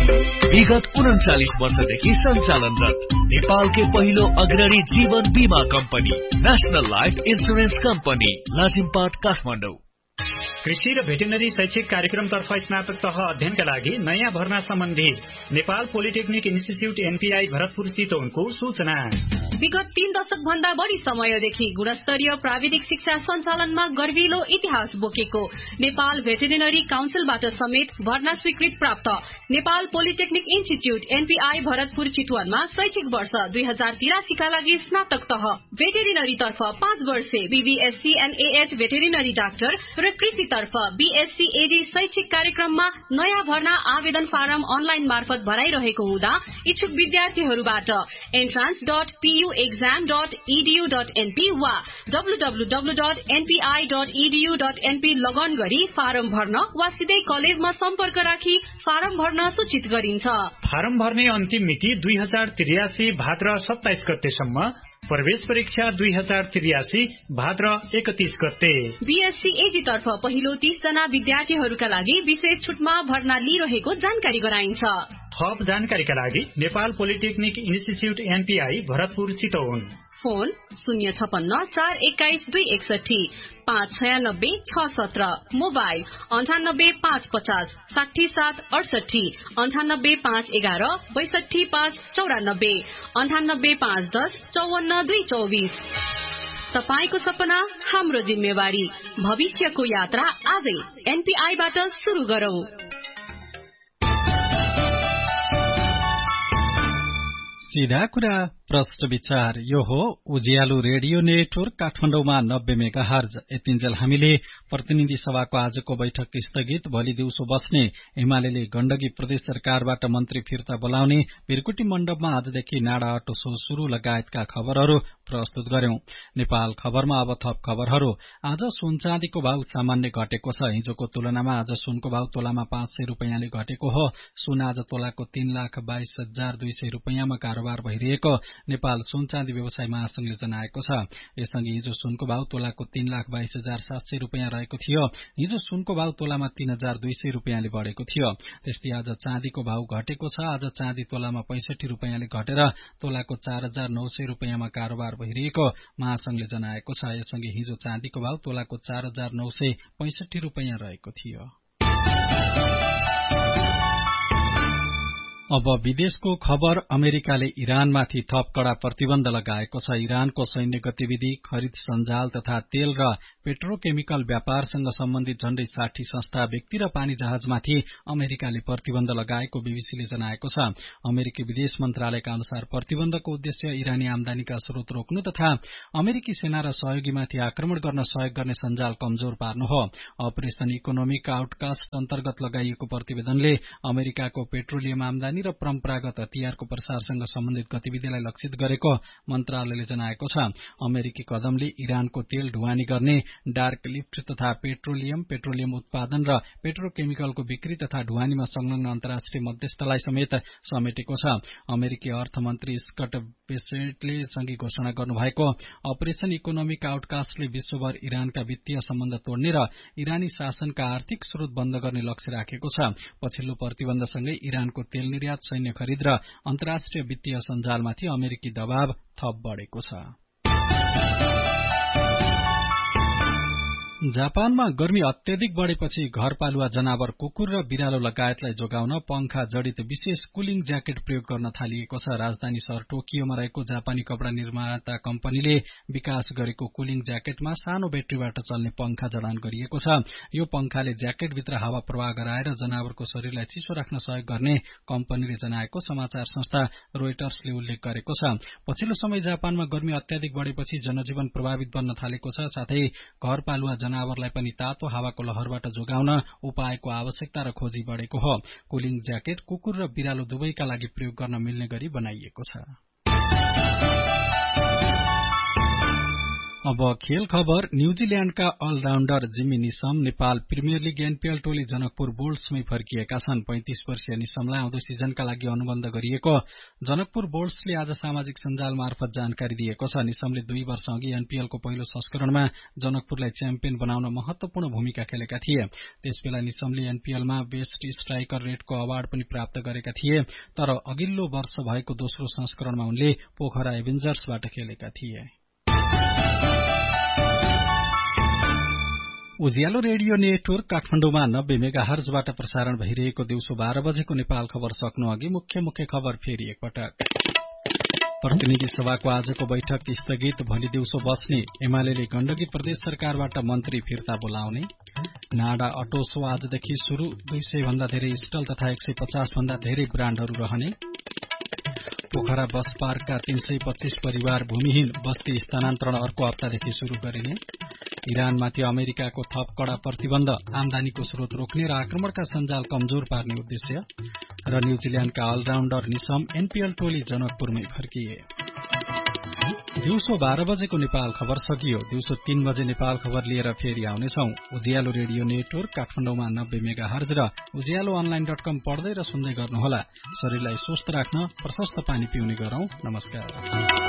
विगत 39 वर्षदेखि सञ्चालनरत नेपालकै पहिलो अग्रणी जीवन बीमा company national life insurance company Lazimpat Kathmandu. कृषि र भेटेरिनरी शैक्षिक कार्यक्रमतर्फ स्नातक तह अध्ययनका लागि नयाँ भर्ना सम्बन्धी Nepal polytechnic institute NPI Bharatpur चितवनको सूचना। विगत 3 दशक भन्दा बढी समयदेखि गुणस्तरीय प्राविधिक शिक्षा सञ्चालनमा गर्विलो इतिहास बोकेको नेपाल भेटेरिनरी काउन्सिलबाट समेत भर्ना स्वीकृत प्राप्त Nepal polytechnic institute NPI Bharatpur चितवनमा शैक्षिक वर्ष 2083 का लागि स्नातक तह भेटेरिनरी तर्फ 5 वर्षे बीबीएससी एनएएच भेटेरिनरी डाक्टर र कृषि तर्फ बीएससी एडी शैक्षिक कार्यक्रममा नयाँ भर्ना आवेदन फारम अनलाइन मार्फत भराइरहेको हुँदा इच्छुक विद्यार्थीहरूबाट entrance.puexam.edu.np वा www.npi.edu.np लगन गरी फारम भर्न वा सिधै कलेजमा सम्पर्क राखी फारम भर्न सूचित गरिन्छ। फारम भर्ने अन्तिम मिति 2083 भाद्र 27 गतेसम्म, प्रवेश परीक्षा 2083 भाद्र 31 गते। बीएससी एजी तर्फ पहिलो 30 जना विद्यार्थीहरूका लागि विशेष छुटमा भर्ना लिइरहेको जानकारी गराइन्छ। थप जानकारीका लागि Nepal polytechnic institute NPI Bharatpur Chitwan, phone 056411261 596 617, mobile 9855 60768 98511 62594 98510 54224। तपाईको सपना हाम्रो जिम्मेवारी, भविष्यको यात्रा आजै एनपीआई बाट सुरु गरौं। सीधा कुरा प्रश्न विचार, यो हो उज्यालो रेडियो नेटवर्क काठमाडौँमा 90 मेगाहर्ज। यतिन्जेल हामीले प्रतिनिधि सभाको आजको बैठक स्थगित, भोलि दिउँसो बस्ने, एमाले गण्डकी प्रदेश सरकारबाट मन्त्री फिर्ता बोलाउने, भिरकुटी मण्डपमा आजदेखि नाडा अटो शो शुरू लगायतका खबरहरू प्रस्तुत गर्यौं। नेपाल खबरमा अब थप खबरहरू। आज सुन चाँदीको भाव सामान्य घटेको छ। हिजोको तुलनामा आज सुनको भाव तोलामा 500 रुपैयाँले घटेको हो। सुन आज तोलाको 3,22,200 रुपैयाँमा कारोबार भइरहेको नेपाल सुन चाँदी व्यवसाय महासंघले जनाएको छ। यससँगै हिजो सुनको भाव तोलाको 3,22,700 रुपैयाँ रहेको थियो। हिजो सुनको भाव तोलामा 3,200 रुपैयाँले बढेको थियो। त्यस्तै आज चाँदीको भाव घटेको छ। आज चाँदी तोलामा 65 रुपैयाँले घटेर तोलाको 4,900 रुपैयाँमा कारोबार भइरहेको महासंघले जनाएको छ। यससँगै हिजो चाँदीको भाव तोलाको 4,965 रुपैयाँ रहेको थियो। अब विदेशको खबर। अमेरिकाले इरानमाथि थप कड़ा प्रतिबन्ध लगाएको छ। इरानको सैन्य गतिविधि, खरिद सञ्जाल तथा तेल र पेट्रोकेमिकल व्यापारसँग सम्बन्धित झण्डै 60 संस्था, व्यक्ति र पानी जहाजमाथि अमेरिकाले प्रतिबन्ध लगाएको बीबीसीले जनाएको छ। अमेरिकी विदेश मन्त्रालयका अनुसार प्रतिबन्धको उद्देश्य इरानी आमदानीका स्रोत रोक्नु तथा अमेरिकी सेना र सहयोगीमाथि आक्रमण गर्न सहयोग गर्ने सञ्जाल कमजोर पार्नु हो। अपरेशन इकोनोमिक आउटकास्ट अन्तर्गत लगाइएको प्रतिवेदनले अमेरिकाको पेट्रोलियम आमदानी र परम्परागत हतियारको प्रसारसँग सम्बन्धित गतिविधिलाई लक्षित गरेको मन्त्रालयले जनाएको छ। अमेरिकी कदमले इरानको तेल ढुवानी गर्ने, डार्क लिफ्ट तथा पेट्रोलियम उत्पादन र पेट्रोकेमिकलको बिक्री तथा ढुवानीमा संलग्न अन्तर्राष्ट्रिय मध्यस्थलाई समेत समेटेको छ। अमेरिकी अर्थमन्त्री स्कट बेसेटले सँगै घोषणा गर्नुभएको अपरेशन इकोनोमिक आउटकास्टले विश्वभर इरानका वित्तीय सम्बन्ध तोड्ने र इरानी शासनका आर्थिक स्रोत बन्द गर्ने लक्ष्य राखेको छ। पछिल्लो प्रतिबन्धसँगै इरानको तेल निर्यात, सैन्य खरिद र अन्तर्राष्ट्रिय वित्तीय सञ्जालमाथि अमेरिकी दबाव थप बढेको छ। जापानमा गर्मी अत्यधिक बढेपछि घरपालुवा जनावर कुकुर र बिरालो लगायतलाई जोगाउन पंखा जडित विशेष कुलिङ ज्याकेट प्रयोग गर्न थालिएको छ। राजधानी शहर टोकियोमा रहेको जापानी कपड़ा निर्माता कम्पनीले विकास गरेको कुलिङ ज्याकेटमा सानो ब्याट्रीबाट चल्ने पंखा जडान गरिएको छ। यो पंखाले ज्याकेटभित्र हावा प्रवाह गराएर जनावरको शरीरलाई चिसो राख्न सहयोग गर्ने कम्पनीले जनाएको समाचार संस्था रोइटर्सले उल्लेख गरेको छ। पछिल्लो समय जापानमा गर्मी अत्याधिक बढेपछि जनजीवन प्रभावित बन्न थालेको छ। साथै घरपालुवा जनावरलाई पनि तातो हावाको लहरबाट जोगाउन उपायको आवश्यकता र खोजी बढेको हो। कुलिङ ज्याकेट कुकुर र बिरालो दुवैका लागि प्रयोग गर्न मिल्ने गरी बनाइएको छ। अब खेल खबर। न्यूजील्याण्डका अलराउण्डर जिमी निसम नेपाल प्रिमियर लीग एनपीएल टोली जनकपुर बोल्ट्समै फर्किएका छन्। 35 वर्षीय निसमलाई आउँदो सिजनका लागि अनुबन्ध गरिएको जनकपुर बोल्ट्सले आज सामाजिक सञ्जाल मार्फत जानकारी दिएको छ। निसमले 2 वर्ष अघि एनपीएलको पहिलो संस्करणमा जनकपुरलाई च्याम्पियन बनाउन महत्वपूर्ण भूमिका खेलेका थिए। त्यसबेला निसमले एनपीएलमा बेस्ट स्ट्राइकर रेटको अवार्ड पनि प्राप्त गरेका थिए, तर अघिल्लो वर्ष भएको दोस्रो संस्करणमा उनले पोखरा एभेन्जर्सबाट खेलेका थिए। उज्यालो रेडियो नेटवर्क काठमाडौँमा 90 मेगाहर्जबाट प्रसारण भइरहेको दिउँसो 12 बजेको नेपाल खबर सक्नु अघि मुख्य खबर फेरि एकपटक। प्रतिनिधि सभाको आजको बैठक स्थगित, भोलि दिउँसो बस्ने। एमाले गण्डकी प्रदेश सरकारबाट मन्त्री फिर्ता बोलाउने। नाडा अटो शो आजदेखि शुरू, 200 भन्दा धेरै स्टल तथा 150 भन्दा धेरै ब्राण्डहरू रहने। पोखरा बस पार्कका 325 परिवार भूमिहीन, बस्ती स्थानान्तरण अर्को हप्तादेखि शुरू गरिने। इरानमाथि अमेरिकाको थप कड़ा प्रतिबन्ध, आमदानीको स्रोत रोक्ने र आक्रमणका सञ्जाल कमजोर पार्ने उद्देश्य। र न्यूजील्याण्डका अलराउण्डर निसम एनपीएल टोली जनकपुरमै फर्किए। दिउँसो 12 बजेको नेपाल खबर सकियो। दिउँसो 3 बजे नेपाल खबर लिएर फेरि आउनेछौ। उज्यालो रेडियो नेटवर्क काठमाडौँमा 90 मेगाहर्ज र उज्यालोअनलाइन.com पढ्दै र सुन्दै गर्नुहोला। शरीरलाई स्वस्थ राख्न प्रशस्त पानी पिउने गरौं। नमस्कार।